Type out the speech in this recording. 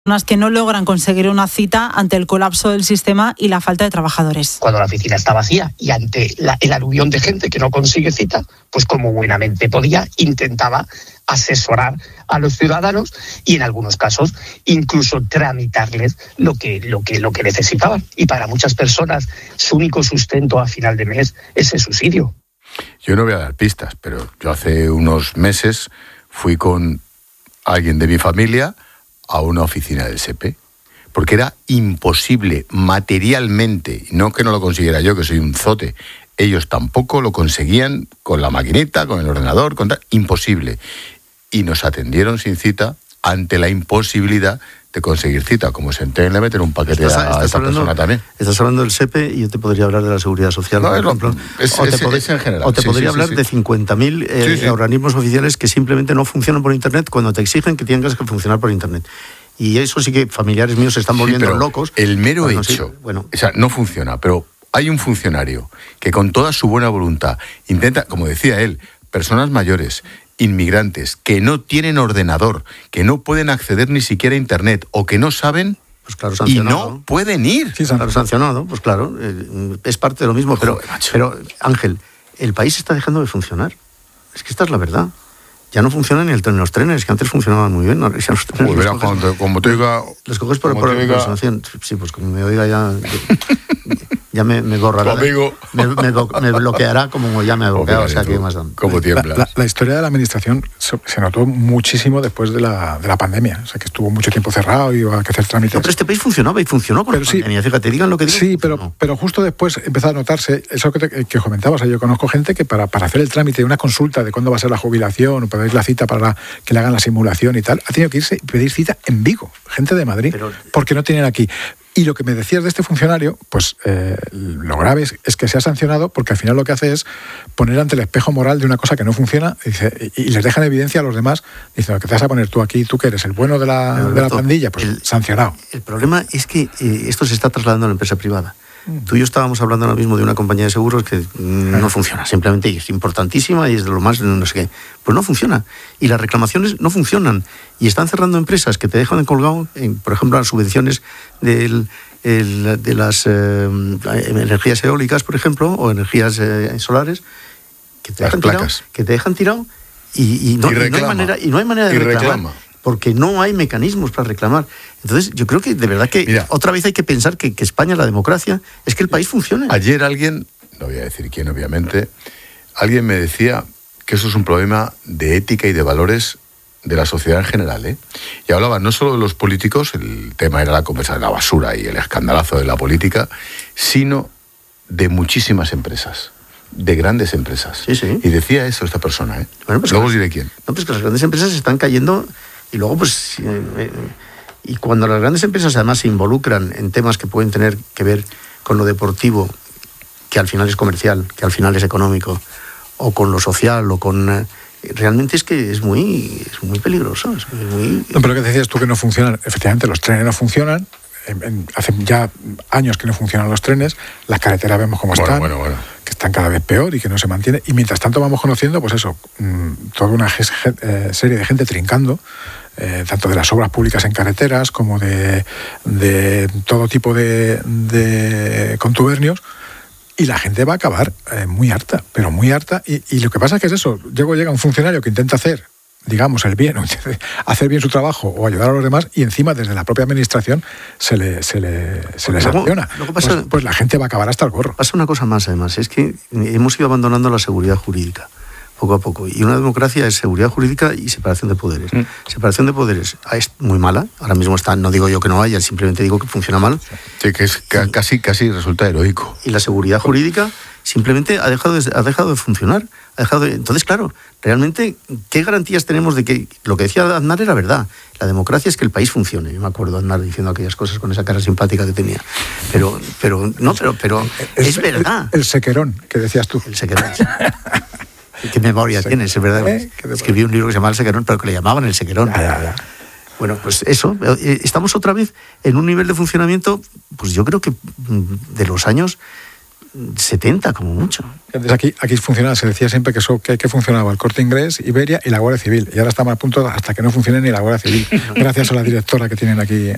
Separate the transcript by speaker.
Speaker 1: que no logran conseguir una cita ante el colapso del sistema y la falta de trabajadores.
Speaker 2: Cuando la oficina está vacía y ante el aluvión de gente que no consigue cita, pues como buenamente podía, intentaba asesorar a los ciudadanos y en algunos casos incluso tramitarles lo que necesitaban. Y para muchas personas su único sustento a final de mes es el subsidio.
Speaker 3: Yo no voy a dar pistas, pero yo hace unos meses fui con alguien de mi familia a una oficina del SEPE, porque era imposible materialmente, no que no lo consiguiera yo, que soy un zote, ellos tampoco lo conseguían con la maquinita, con el ordenador, imposible. Y nos atendieron sin cita ante la imposibilidad de conseguir cita. Como se entiende, le meten un paquete a esta persona también.
Speaker 4: Estás hablando del SEPE y yo te podría hablar de la Seguridad Social, por ejemplo.
Speaker 3: Es en general.
Speaker 4: O te podría hablar de 50.000 organismos oficiales que simplemente no funcionan por Internet cuando te exigen que tengas que funcionar por Internet. Y eso sí que familiares míos se están volviendo locos.
Speaker 3: El mero hecho, o sea, no funciona, pero hay un funcionario que con toda su buena voluntad intenta, como decía él, personas mayores, inmigrantes que no tienen ordenador, que no pueden acceder ni siquiera a Internet o que no saben,
Speaker 4: pues claro,
Speaker 3: y no pueden ir.
Speaker 4: Sí, claro, sancionado, pues claro, es parte de lo mismo. Pero Ángel, el país está dejando de funcionar. Es que esta es la verdad. Ya no funcionan ni los trenes, que antes funcionaban muy bien. Ahora ya los trenes
Speaker 3: como te diga...
Speaker 4: Los coges por sanción. Sí, pues como me oiga ya... Ya me borrará.
Speaker 3: Amigo.
Speaker 4: Me bloqueará como ya me ha bloqueado. O sea, que más dan.
Speaker 3: Como tiemblas.
Speaker 5: La historia de la administración se notó muchísimo después de la pandemia. O sea, que estuvo mucho tiempo cerrado y iba que hacer trámites.
Speaker 4: No, pero este país funcionaba y funcionó con la pandemia. Fíjate, digan lo que digan.
Speaker 5: Sí, pero justo después empezó a notarse eso que comentabas. Yo conozco gente que para hacer el trámite de una consulta de cuándo va a ser la jubilación o pedir la cita para que le hagan la simulación y tal, ha tenido que irse y pedir cita en Vigo. Gente de Madrid. Porque no tienen aquí. Y lo que me decías de este funcionario, pues lo grave es que se ha sancionado porque al final lo que hace es poner ante el espejo moral de una cosa que no funciona y les deja en evidencia a los demás diciendo que te vas a poner tú aquí, tú que eres el bueno de la pandilla, pues sancionado.
Speaker 4: El problema es que esto se está trasladando a la empresa privada. Tú y yo estábamos hablando ahora mismo de una compañía de seguros que no funciona, simplemente es importantísima y es de lo más no sé qué. Pues no funciona. Y las reclamaciones no funcionan. Y están cerrando empresas que te dejan colgado, por ejemplo, las subvenciones de las energías eólicas, por ejemplo, o energías solares, que te dejan tirado y no hay manera de reclamar. Porque no hay mecanismos para reclamar. Entonces, yo creo que de verdad que otra vez hay que pensar que España, la democracia, es que el país funcione.
Speaker 3: Ayer alguien, no voy a decir quién obviamente, alguien me decía que eso es un problema de ética y de valores de la sociedad en general, Y hablaba no solo de los políticos, el tema era la conversación de la basura y el escandalazo de la política, sino de muchísimas empresas. De grandes empresas.
Speaker 4: Sí.
Speaker 3: Y decía eso esta persona,
Speaker 4: Bueno, pues
Speaker 3: luego os diré quién.
Speaker 4: No, pues que las grandes empresas están cayendo y luego pues... y cuando las grandes empresas además se involucran en temas que pueden tener que ver con lo deportivo, que al final es comercial, que al final es económico, o con lo social, o con... realmente es que es muy peligroso. Es muy...
Speaker 5: No, pero lo que decías tú que no funcionan, efectivamente los trenes no funcionan, hace ya años que no funcionan los trenes, las carreteras vemos cómo están, que están cada vez peor y que no se mantiene, y mientras tanto vamos conociendo, pues eso, toda una serie de gente trincando, tanto de las obras públicas en carreteras como de todo tipo de contubernios, y la gente va a acabar muy harta, pero muy harta, y lo que pasa es que es eso, llega un funcionario que intenta hacer, digamos, el bien, hacer bien su trabajo o ayudar a los demás, y encima desde la propia administración se le sanciona. Pues la gente va a acabar hasta el gorro.
Speaker 4: Pasa una cosa más, además, es que hemos ido abandonando la seguridad jurídica poco a poco, y una democracia es seguridad jurídica y separación de poderes. Separación de poderes es muy mala, ahora mismo está, no digo yo que no haya, simplemente digo que funciona mal.
Speaker 3: Sí, que es casi resulta heroico.
Speaker 4: Y la seguridad jurídica simplemente ha dejado de funcionar. Entonces, claro, realmente, ¿qué garantías tenemos de que lo que decía Aznar era verdad? La democracia es que el país funcione. Yo me acuerdo de Aznar diciendo aquellas cosas con esa cara simpática que tenía. Pero es verdad.
Speaker 5: El sequerón, que decías tú.
Speaker 4: El sequerón. ¿Qué memoria tienes? Es verdad. Escribí un libro que se llamaba El Sequerón, pero que le llamaban El Sequerón. Bueno, pues eso. Estamos otra vez en un nivel de funcionamiento, pues yo creo que de los años 70 como mucho.
Speaker 5: Entonces aquí funcionaba, se decía siempre que funcionaba el Corte Inglés, Iberia y la Guardia Civil, y ahora estamos a punto hasta que no funcione ni la Guardia Civil, gracias a la directora que tienen aquí